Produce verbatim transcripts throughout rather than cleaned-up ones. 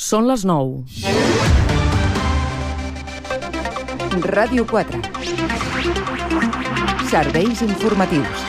Són les nou. Ràdio quatre. Serveis informatius.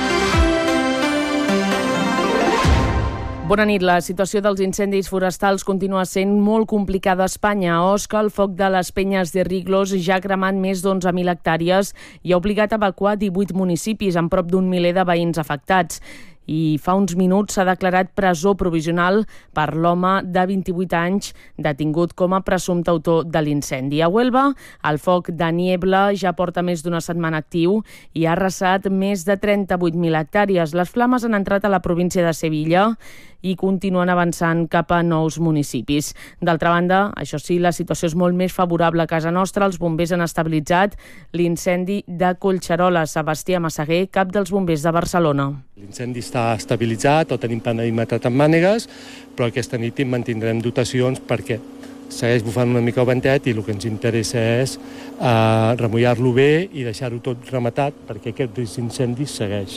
Bona nit. La situació dels incendis forestals continua sent molt complicada a Espanya. A Osca, el foc de les Penyes de Riglos ja ha cremat més d'onze mil hectàrees i ha obligat a evacuar divuit municipis amb prop d'un miler de veïns afectats. I fa uns minuts s'ha declarat presó provisional per l'home de vint-i-vuit anys detingut com a presumpte autor de l'incendi. A Huelva, el foc de Niebla ja porta més d'una setmana actiu i ha arrasat més de trenta-vuit mil hectàrees. Les flames han entrat a la província de Sevilla i continuen avançant cap a nous municipis. D'altra banda, això sí, la situació és molt més favorable a casa nostra. Els bombers han estabilitzat l'incendi de Collserola. Sebastià Massaguer, cap dels bombers de Barcelona. L'incendi està estabilitzat, el tenim perimetrat amb mànegues, però aquesta nit hi mantindrem dotacions perquè segueix bufant una mica el ventet i el que ens interessa és eh, remullar-lo bé i deixar-ho tot rematat perquè aquest risc d'incendi segueix.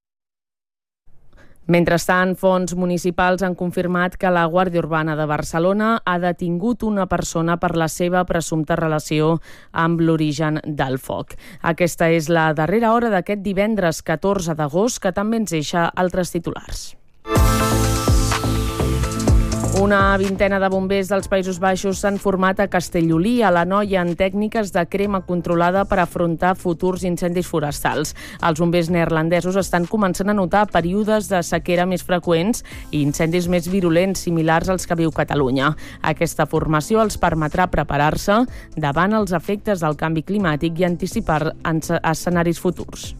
Mentrestant, fonts municipals han confirmat que la Guàrdia Urbana de Barcelona ha detingut una persona per la seva presumpta relació amb l'origen del foc. Aquesta és la darrera hora d'aquest divendres catorze d'agost, que també ens deixa altres titulars. Una vintena de bombers dels Països Baixos s'han format a Castellolí, a l'Anoia, en tècniques de crema controlada per afrontar futurs incendis forestals. Els bombers neerlandesos estan començant a notar períodes de sequera més freqüents i incendis més virulents similars als que viu Catalunya. Aquesta formació els permetrà preparar-se davant els efectes del canvi climàtic i anticipar escenaris futurs.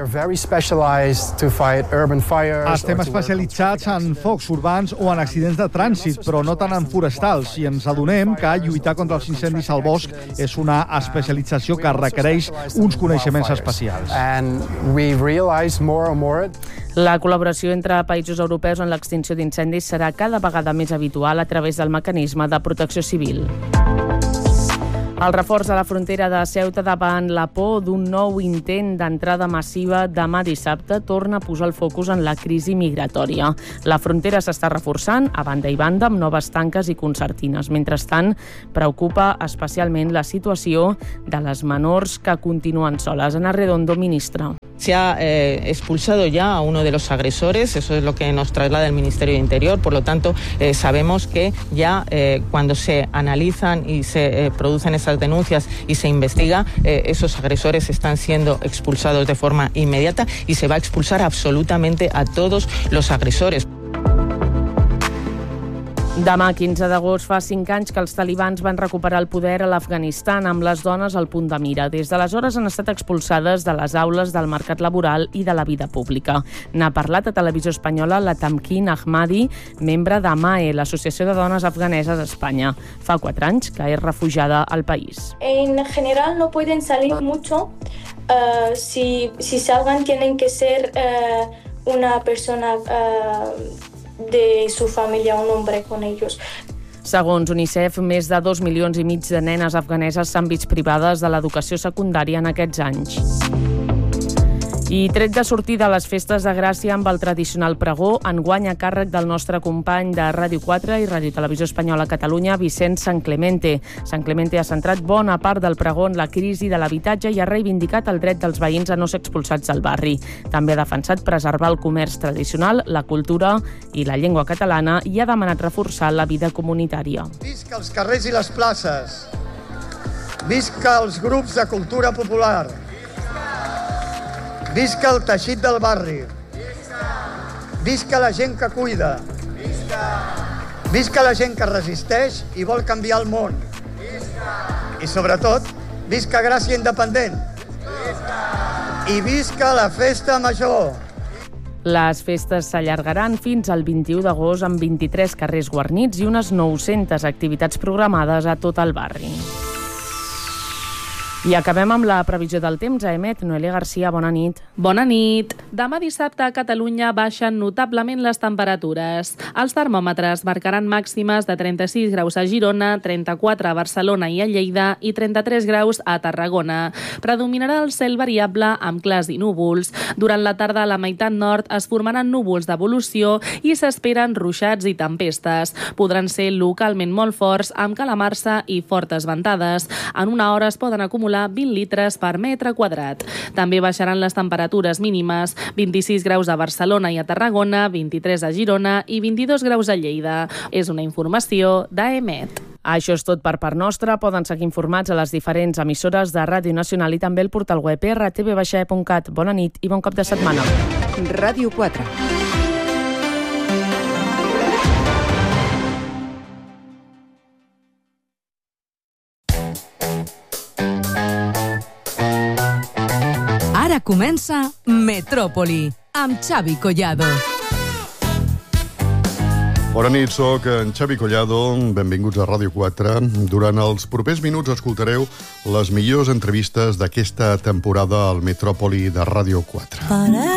Estem especialitzats en focs urbans o en accidents de trànsit, però no tant en forestals, i ens adonem que lluitar contra els incendis al bosc és una especialització que requereix uns coneixements especials. La col·laboració entre països europeus en l'extinció d'incendis serà cada vegada més habitual a través del mecanisme de protecció civil. El reforç a la frontera de Ceuta davant la por d'un nou intent d'entrada massiva demà dissabte torna a posar el focus en la crisi migratòria. La frontera s'està reforçant a banda i banda amb noves tanques i concertines. Mentrestant, preocupa especialment la situació de les menors que continuen soles. Ana Redondo, ministra. Se ha eh, expulsado ya a uno de los agresores, eso es lo que nos traslada el Ministerio de Interior, por lo tanto eh, sabemos que ya eh, cuando se analizan y se eh, producen esas denuncias y se investiga, eh, esos agresores están siendo expulsados de forma inmediata y se va a expulsar absolutamente a todos los agresores. Demà, quinze d'agost, fa cinc anys que els talibans van recuperar el poder a l'Afganistan amb les dones al punt de mira. Des d'aleshores han estat expulsades de les aules, del mercat laboral i de la vida pública. N'ha parlat a Televisió Espanyola la Tamkin Ahmadi, membre de M A E, l'Associació de Dones Afganeses a Espanya. Fa quatre anys que és refugiada al país. En general no pueden salir mucho. Uh, si, si salgan tienen que ser uh, una persona Uh, de su familia, un hombre con ellos. Segons UNICEF, més de dos milions i mig de nenes afganeses s'han vist privades de l'educació secundària en aquests anys. I tret de sortir de les festes de Gràcia amb el tradicional pregó, enguany a càrrec del nostre company de Ràdio quatre i Ràdio Televisió Espanyola a Catalunya, Vicent San Clemente. San Clemente ha centrat bona part del pregó en la crisi de l'habitatge i ha reivindicat el dret dels veïns a no ser expulsats del barri. També ha defensat preservar el comerç tradicional, la cultura i la llengua catalana i ha demanat reforçar la vida comunitària. Visca els carrers i les places. Visca els grups de cultura popular. Visca el teixit del barri. Visca la gent que cuida. Visca la gent que resisteix i vol canviar el món. I sobretot, visca Gràcia Independent. I visca la festa major. Les festes s'allargaran fins al vint-i-u d'agost amb vint-i-tres carrers guarnits i unes nou-centes activitats programades a tot el barri. I acabem amb la previsió del temps. A Emet, Noelia Garcia, bona nit. Bona nit. Demà dissabte a Catalunya baixen notablement les temperatures. Els termòmetres marcaran màximes de trenta-sis graus a Girona, trenta-quatre a Barcelona i a Lleida i trenta-tres graus a Tarragona. Predominarà el cel variable amb clars i núvols. Durant la tarda a la meitat nord es formaran núvols d'evolució i s'esperen ruixats i tempestes. Podran ser localment molt forts amb calamarsa i fortes ventades. En una hora es poden acumular vint litres per metre quadrat. També baixaran les temperatures mínimes, vint-i-sis graus a Barcelona i a Tarragona, vint-i-tres a Girona i vint-i-dos graus a Lleida. És una informació d'Emet. Això és tot per part nostra. Poden seguir informats a les diferents emissores de Ràdio Nacional i també el portal web r t v baix e punt cat. Bona nit i bon cap de setmana. Ràdio quatre. Ara comença Metròpoli, amb Xavi Collado. Bona nit, soc en Xavi Collado. Benvinguts a Ràdio quatre. Durant els propers minuts escoltareu les millors entrevistes d'aquesta temporada al Metròpoli de Ràdio quatre.